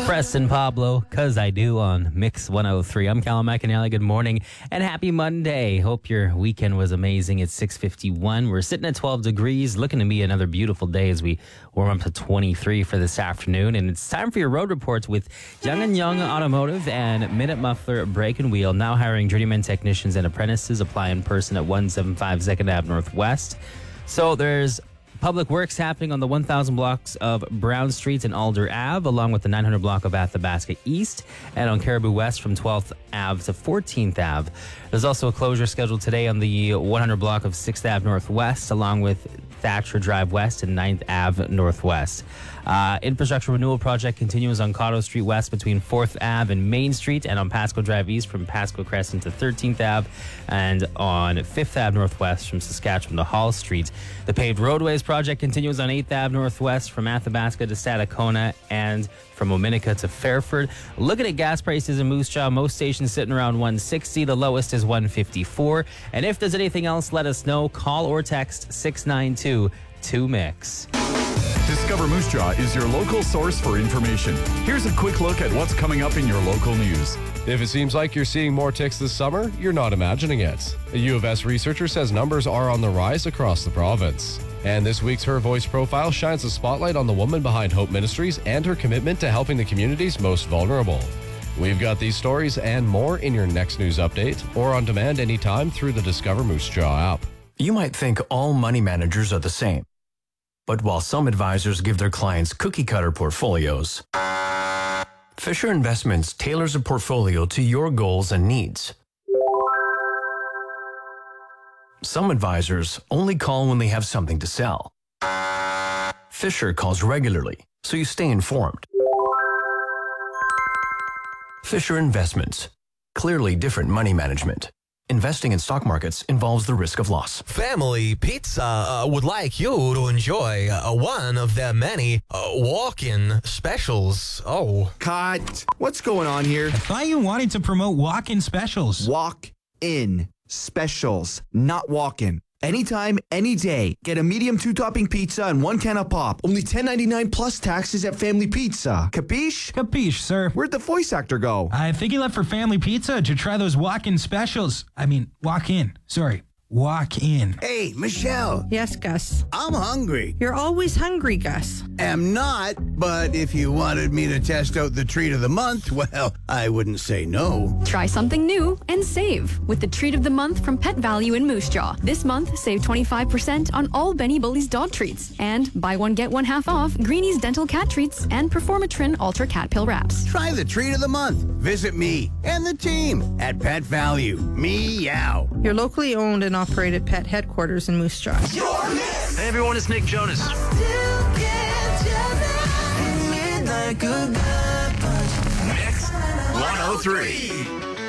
Preston Pablo, Cause I Do on Mix 103. I'm Callum McAnally. Good morning and happy Monday. Hope your weekend was amazing. It's 6:51. We're sitting at 12 degrees, looking to be another beautiful day as we warm up to 23 for this afternoon. And it's time for your road reports with Young & Young Automotive and Minute Muffler Brake and Wheel. Now hiring journeyman technicians and apprentices. Apply in person at 175 2nd Ave Northwest. So there's public works happening on the 1,000 blocks of Brown Street and Alder Ave, along with the 900 block of Athabasca East, and on Caribou West from 12th Ave to 14th Ave. There's also a closure scheduled today on the 100 block of 6th Ave Northwest, along with Thatcher Drive West and 9th Ave Northwest. Infrastructure renewal project continues on Cotto Street West between 4th Ave and Main Street, and on Pasco Drive East from Pasco Crescent to 13th Ave, and on 5th Ave Northwest from Saskatchewan to Hall Street. The paved roadways project continues on 8th Ave Northwest from Athabasca to Stadacona and from Ominica to Fairford. Looking at gas prices in Moose Jaw, most stations sitting around 160. The lowest is 154. And if there's anything else, let us know. Call or text 692-2MIX. Discover Moose Jaw is your local source for information. Here's a quick look at what's coming up in your local news. If it seems like you're seeing more ticks this summer, you're not imagining it. A U of S researcher says numbers are on the rise across the province. And this week's Her Voice profile shines a spotlight on the woman behind Hope Ministries and her commitment to helping the community's most vulnerable. We've got these stories and more in your next news update or on demand anytime through the Discover Moose Jaw app. You might think all money managers are the same. But while some advisors give their clients cookie-cutter portfolios, Fisher Investments tailors a portfolio to your goals and needs. Some advisors only call when they have something to sell. Fisher calls regularly, so you stay informed. Fisher Investments. Clearly different money management. Investing in stock markets involves the risk of loss. Family Pizza would like you to enjoy one of their many walk-in specials. Oh. Cut. What's going on here? I thought you wanted to promote walk-in specials. Walk-in specials, not walk-in. Anytime, any day. Get a medium 2-topping pizza and 1 can of pop. Only $10.99 plus taxes at Family Pizza. Capiche? Capiche, sir. Where'd the voice actor go? I think he left for Family Pizza to try those walk-in specials. Walk in. Hey, Michelle. Yes, Gus. I'm hungry. You're always hungry, Gus. Am not, but if you wanted me to test out the treat of the month, well, I wouldn't say no. Try something new and save with the treat of the month from Pet Value in Moose Jaw. This month, save 25% on all Benny Bully's dog treats and buy one, get one half off Greenie's dental cat treats and Performatrin Ultra Cat Pill Wraps. Try the treat of the month. Visit me and the team at Pet Value. Meow. Your locally owned and operated pet headquarters in Moose Jaw. Hey everyone, it's Nick Jonas. Mix 103.